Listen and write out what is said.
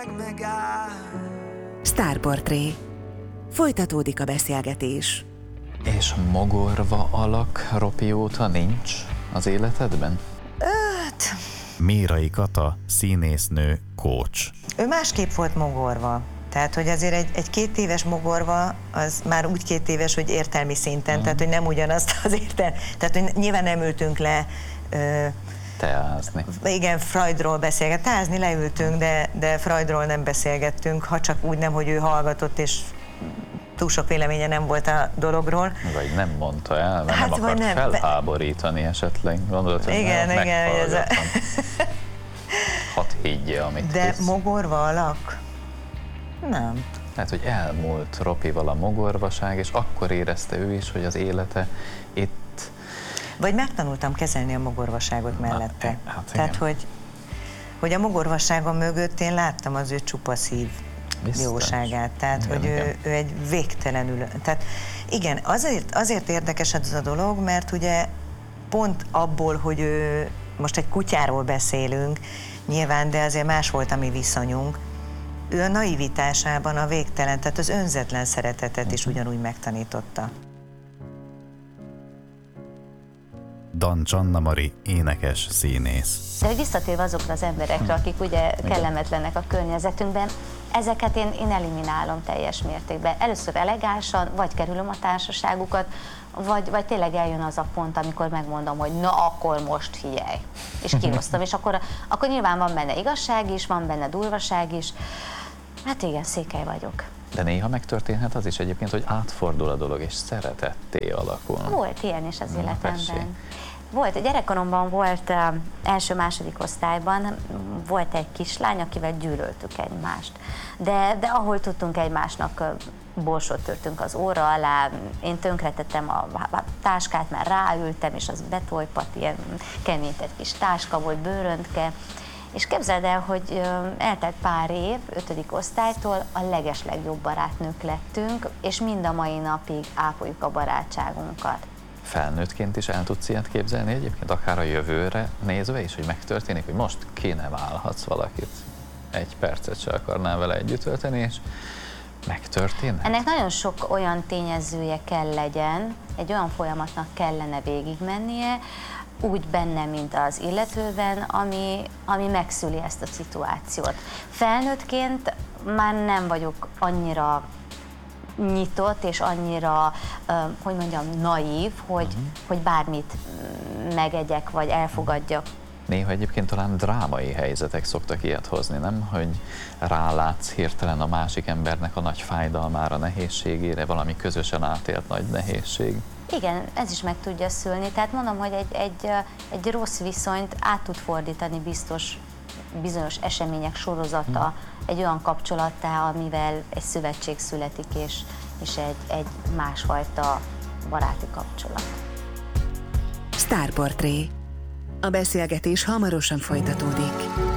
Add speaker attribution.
Speaker 1: Sztárportré. Folytatódik a beszélgetés.
Speaker 2: És mogorva alak Ropi óta nincs az életedben?
Speaker 3: Mérai Kata, színésznő, coach.
Speaker 4: Ő másképp volt mogorva. Tehát, hogy azért egy 2 éves mogorva, az már úgy 2 éves, hogy értelmi szinten, tehát, hogy nem ugyanazt az értelmi. Tehát, hogy nyilván nem ültünk le...
Speaker 2: Teázni.
Speaker 4: Igen, Freudról teázni leültünk, de Freudról nem beszélgettünk, ha csak úgy nem, hogy ő hallgatott, és túl sok véleménye nem volt a dologról.
Speaker 2: Vagy nem mondta el, mert
Speaker 4: Hát,
Speaker 2: nem akart felháborítani esetleg. Gondolod, hogy
Speaker 4: igen,
Speaker 2: meghallgattam. Hadd higgye, amit
Speaker 4: de
Speaker 2: hisz.
Speaker 4: mogorva alak? Nem.
Speaker 2: Tehát, hogy elmúlt Ropival a mogorvaság, és akkor érezte ő is, hogy az élete itt...
Speaker 4: Vagy megtanultam kezelni a mogorvaságot mellette.
Speaker 2: Hát
Speaker 4: tehát, hogy a mogorvasága mögött én láttam az ő csupa szív jóságát. Tehát, igen, hogy ő egy végtelenül... Tehát igen, azért érdekes ez a dolog, mert ugye pont abból, hogy ő... Most egy kutyáról beszélünk, nyilván, de azért más volt a mi viszonyunk. Ő a naivitásában a végtelen, tehát az önzetlen szeretetet is ugyanúgy megtanította.
Speaker 3: Dancs Anna-Mari, énekes, színész.
Speaker 5: De visszatérve azokra az emberekre, akik ugye kellemetlenek a környezetünkben, ezeket én eliminálom teljes mértékben. Először elegánsan, vagy kerülöm a társaságukat, vagy tényleg eljön az a pont, amikor megmondom, hogy na akkor most figyelj, és kihoztam, és akkor nyilván van benne igazság is, van benne durvaság is. Hát igen, székely vagyok.
Speaker 2: De néha megtörténhet az is egyébként, hogy átfordul a dolog, és szeretetté alakul.
Speaker 5: Volt ilyen is az életemben. Volt, gyerekkoromban volt első-második osztályban, volt egy kislány, akivel gyűlöltük egymást. De ahol tudtunk egymásnak, borsot törtünk az óra alá, én tönkretettem a táskát, mert ráültem, és az betolpat, ilyen keménytett kis táska volt, bőröntke. És képzeld el, hogy eltelt pár év, 5. osztálytól a legeslegjobb barátnők lettünk, és mind a mai napig ápoljuk a barátságunkat.
Speaker 2: Felnőttként is el tudsz ilyet képzelni egyébként, akár a jövőre nézve is, hogy megtörténik, hogy most kineválhatsz valakit, 1 percet se akarnál vele együtt tölteni, és megtörténhet? Ennek
Speaker 5: nagyon sok olyan tényezője kell legyen, egy olyan folyamatnak kellene végigmennie, úgy benne, mint az illetőben, ami megszüli ezt a szituációt. Felnőttként már nem vagyok annyira nyitott és annyira, hogy mondjam, naív, hogy bármit megegyek, vagy elfogadjak.
Speaker 2: Néha egyébként talán drámai helyzetek szoktak ilyet hozni, nem? Hogy rálátsz hirtelen a másik embernek a nagy fájdalmára, nehézségére, valami közösen átélt nagy nehézség.
Speaker 5: Igen, ez is meg tudja szülni. Tehát mondom, hogy egy rossz viszonyt át tud fordítani bizonyos események sorozata egy olyan kapcsolattá, amivel egy szövetség születik, és egy másfajta baráti kapcsolat.
Speaker 1: Sztárportré. A beszélgetés hamarosan folytatódik.